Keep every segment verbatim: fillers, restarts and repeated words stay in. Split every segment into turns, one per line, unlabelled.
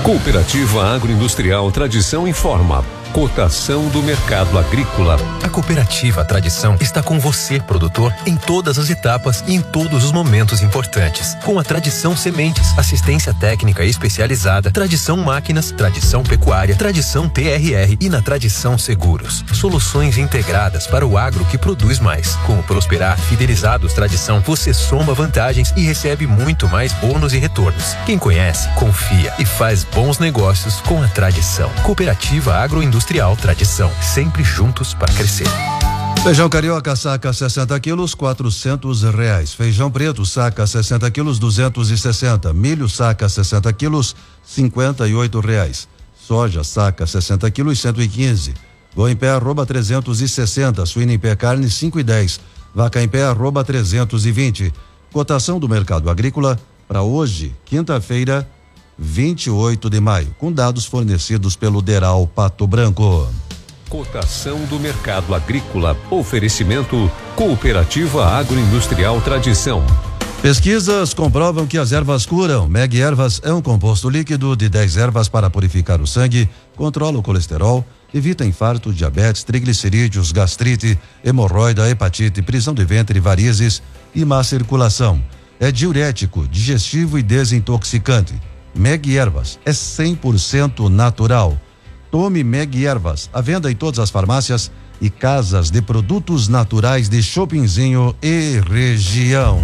Cooperativa Agroindustrial Tradição informa. Cotação do mercado agrícola.
A Cooperativa Tradição está com você, produtor, em todas as etapas e em todos os momentos importantes. Com a Tradição Sementes, assistência técnica especializada, Tradição Máquinas, Tradição Pecuária, Tradição T R R e na Tradição Seguros. Soluções integradas para o agro que produz mais. Com o Prosperar Fidelizados Tradição, você soma vantagens e recebe muito mais bônus e retornos. Quem conhece, confia e faz bons negócios com a Tradição. Cooperativa Agroindustrial Industrial Tradição, sempre juntos para crescer.
Feijão carioca, saca sessenta quilos, quatrocentos reais. Feijão preto, saca sessenta quilos, duzentos e sessenta. Milho, saca sessenta quilos, cinquenta e oito reais. Soja, saca sessenta quilos, cento e quinze. Boi em pé, arroba trezentos e sessenta. Suína em pé, carne, cinco e dez. Vaca em pé, arroba trezentos e vinte. Cotação do mercado agrícola para hoje, quinta-feira, vinte e oito de maio, com dados fornecidos pelo Deral Pato Branco.
Cotação do mercado agrícola. Oferecimento Cooperativa Agroindustrial Tradição.
Pesquisas comprovam que as ervas curam. Meg Ervas é um composto líquido de dez ervas para purificar o sangue, controla o colesterol, evita infarto, diabetes, triglicerídeos, gastrite, hemorroida, hepatite, prisão de ventre, varizes e má circulação. É diurético, digestivo e desintoxicante. Meg Ervas é cem por cento natural. Tome Meg Ervas, à venda em todas as farmácias e casas de produtos naturais de Chopinzinho e região.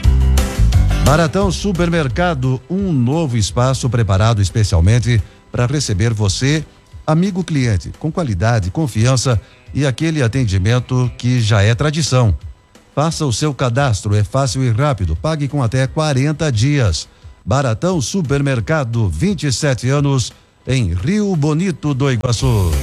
Baratão Supermercado, um novo espaço preparado especialmente para receber você, amigo cliente, com qualidade, confiança e aquele atendimento que já é tradição. Faça o seu cadastro, é fácil e rápido, pague com até quarenta dias. Baratão Supermercado, vinte e sete anos, em Rio Bonito do Iguaçu.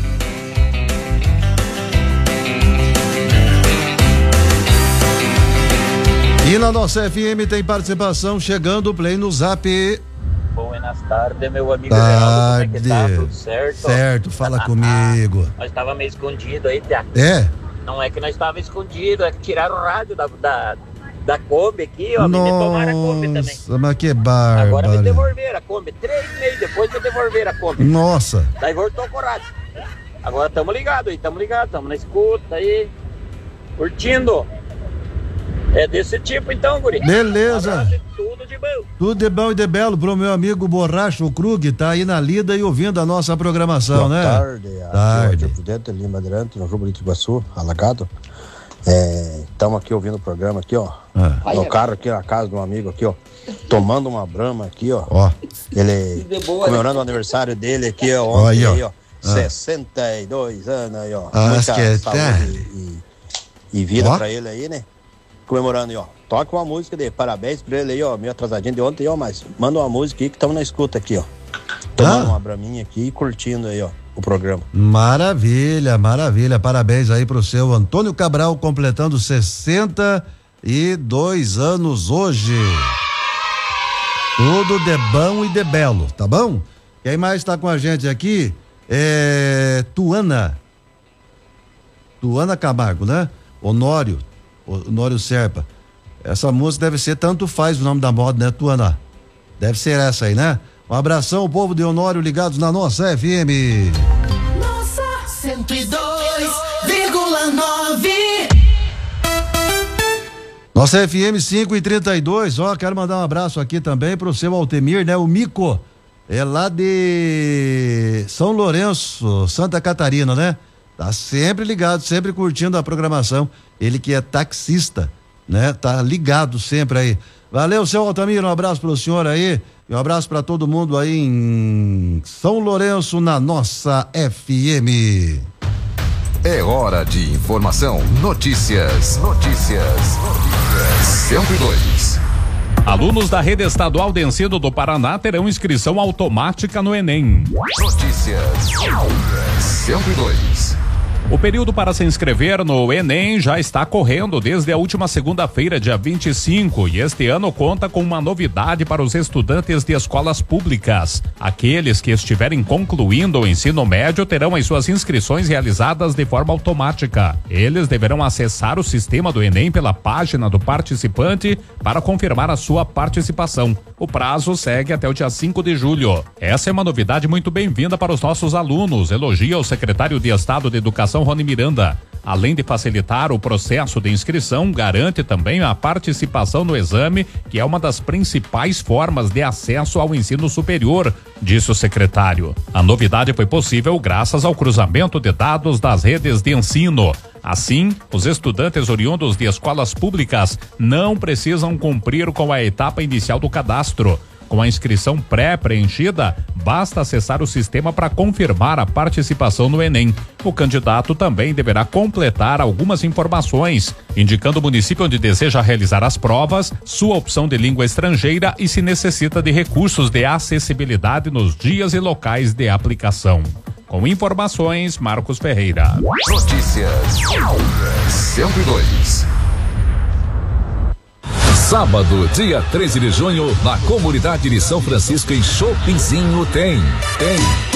E na nossa F M tem participação chegando, play no Zap.
Buenas tardes, meu amigo
Tarde.
Geraldo, como é que tá? Tudo certo?
Certo, fala comigo.
Nós estava meio escondido aí, Tia.
É?
Não é que nós estava escondido, é que tiraram o rádio da... da... da Kombi aqui, ó, me tomaram a Kombi também.
Nossa, mas que bárbaro.
Agora me devolveram a Kombi, três meses depois me devolveram a Kombi.
Nossa.
Daí voltou com o rádio. Agora estamos ligados aí, estamos ligados, estamos na escuta aí, curtindo. É desse tipo então, guri.
Beleza.
Tudo de bom.
Tudo de bom e de belo pro meu amigo Borracho, o Krug, tá aí na lida e ouvindo a nossa programação,
Boa
né?
tarde.
Tarde.
Aqui é o Lima Adirante, no Rio Bonito do Iguaçu, alagado. Estamos é, aqui ouvindo o programa aqui, ó. Ah. No carro aqui na casa de um amigo aqui, ó. Tomando uma brama aqui, ó.
Ó.
Ele comemorando o aniversário dele aqui, ó. Ontem,
ó.
Aí, ó.
Ah.
sessenta e dois anos aí, ó.
Ah,
Muita
que
saúde
tá.
e, e vida
ó.
pra ele aí, né? Comemorando aí, ó. Toca uma música de parabéns pra ele aí, ó. Meio atrasadinho de ontem, ó. Mas manda uma música aí que estamos na escuta aqui, ó. Tomando
Ah.
uma braminha aqui e curtindo aí, ó. O programa.
Maravilha, maravilha. Parabéns aí pro seu Antônio Cabral, completando sessenta e dois anos hoje. Tudo de bom e de belo, tá bom? Quem mais tá com a gente aqui é Tuana. Tuana Camargo, né? Honório, Honório Serpa. Essa música deve ser Tanto Faz o nome da moda, né, Tuana? Deve ser essa aí, né? Um abração, povo de Honório ligados na nossa F M.
Nossa cento e dois vírgula nove.
Nossa F M cinco e trinta e dois, ó, quero mandar um abraço aqui também pro seu Altemir, né? O Mico, é lá de São Lourenço, Santa Catarina, né? Tá sempre ligado, sempre curtindo a programação. Ele que é taxista, né? Tá ligado sempre aí. Valeu, seu Altamir, um abraço pro senhor aí. E um abraço para todo mundo aí em São Lourenço, na nossa F M.
É hora de informação. Notícias. Notícias. Notícias. cento e dois.
Alunos da rede estadual de ensino do Paraná terão inscrição automática no Enem.
Notícias. cento e dois.
O período para se inscrever no Enem já está correndo desde a última segunda-feira, dia vinte e cinco, e este ano conta com uma novidade para os estudantes de escolas públicas. Aqueles que estiverem concluindo o ensino médio terão as suas inscrições realizadas de forma automática. Eles deverão acessar o sistema do Enem pela página do participante para confirmar a sua participação. O prazo segue até o dia cinco de julho. Essa é uma novidade muito bem-vinda para os nossos alunos, elogia o secretário de Estado de Educação, Rony Miranda. Além de facilitar o processo de inscrição, garante também a participação no exame, que é uma das principais formas de acesso ao ensino superior, disse o secretário. A novidade foi possível graças ao cruzamento de dados das redes de ensino. Assim, os estudantes oriundos de escolas públicas não precisam cumprir com a etapa inicial do cadastro. Com a inscrição pré-preenchida, basta acessar o sistema para confirmar a participação no Enem. O candidato também deverá completar algumas informações, indicando o município onde deseja realizar as provas, sua opção de língua estrangeira e se necessita de recursos de acessibilidade nos dias e locais de aplicação. Com informações, Marcos Ferreira.
Notícias cento e dois. Sábado, dia treze de junho, na comunidade de São Francisco, em Shoppingzinho, tem, tem.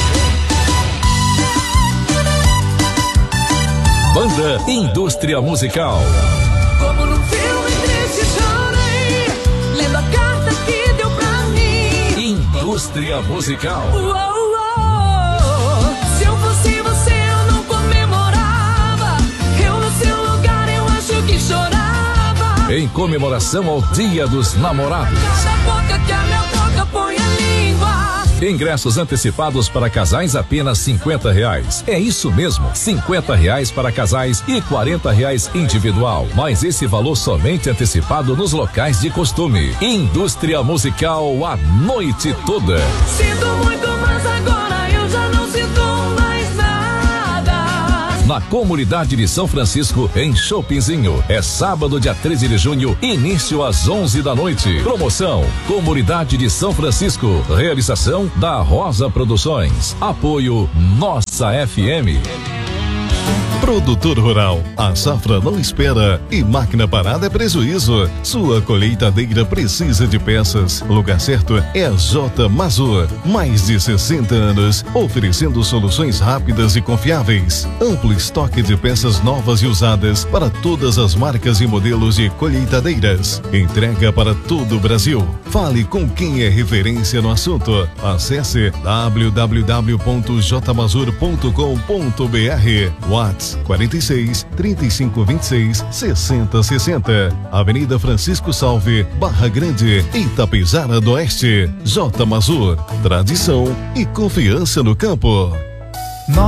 Banda Indústria Musical.
Como num filme triste chorei, lendo a carta que deu pra mim.
Indústria Musical.
Uou, uou, se eu fosse você eu não comemorava, eu no seu lugar eu acho que chorava.
Em comemoração ao Dia dos Namorados.
Cada boca que a minha boca põe a língua.
Ingressos antecipados para casais apenas cinquenta reais. É isso mesmo, cinquenta reais para casais e quarenta reais individual. Mas esse valor somente antecipado nos locais de costume. Indústria Musical a noite toda.
Sinto muito, mas agora eu já não sinto mais nada.
Na comunidade de São Francisco, em Shoppingzinho. É sábado, dia treze de junho, início às onze da noite. Promoção: Comunidade de São Francisco. Realização da Rosa Produções. Apoio Nossa F M.
Produtor rural, a safra não espera e máquina parada é prejuízo. Sua colheitadeira precisa de peças. O lugar certo é a J Mazur. Mais de sessenta anos, oferecendo soluções rápidas e confiáveis. Amplo estoque de peças novas e usadas para todas as marcas e modelos de colheitadeiras. Entrega para todo o Brasil. Fale com quem é referência no assunto. Acesse w w w ponto j mazur ponto com ponto b r. WhatsApp quarenta e seis, trinta e cinco, vinte e seis, sessenta, sessenta. Avenida Francisco Salve, Barra Grande, Itapejara do Oeste. J Mazur, tradição e confiança no campo.